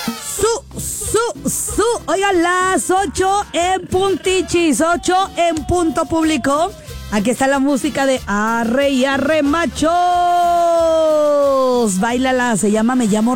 Oigan, las 8 en puntichis, 8 en punto público. Aquí está la música de Arre y Arre Machos. Báilala, se llama Me Llamo